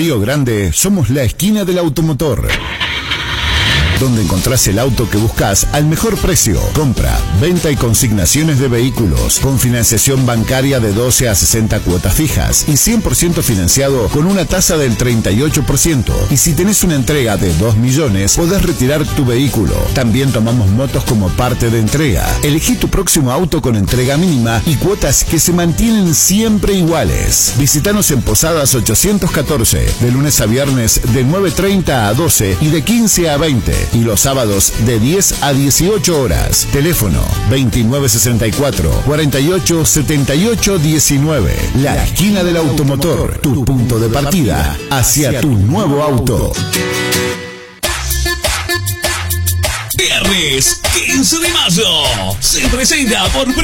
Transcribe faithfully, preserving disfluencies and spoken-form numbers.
Río Grande somos la esquina del automotor, donde encontrás el auto que buscas al mejor precio. Compra, venta y consignaciones de vehículos con financiación bancaria de doce a sesenta cuotas fijas y cien por ciento financiado con una tasa del treinta y ocho por ciento. Y si tenés una entrega de dos millones, podés retirar tu vehículo. También tomamos motos como parte de entrega. Elegí tu próximo auto con entrega mínima y cuotas que se mantienen siempre iguales. Visítanos en Posadas ochocientos catorce, de lunes a viernes de nueve treinta a doce y de quince a veinte. Y los sábados de diez a dieciocho horas. Teléfono veintinueve sesenta y cuatro, cuarenta y ocho setenta y ocho diecinueve. La esquina del automotor, tu punto de partida hacia tu nuevo auto. Viernes quince de mayo se presenta por